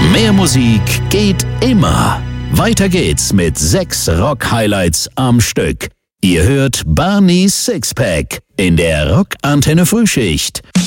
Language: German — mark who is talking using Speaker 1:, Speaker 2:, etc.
Speaker 1: Mehr Musik geht immer. Weiter geht's mit 6 Rock-Highlights am Stück. Ihr hört Barneys Sixpack in der Rock-Antenne Frühschicht.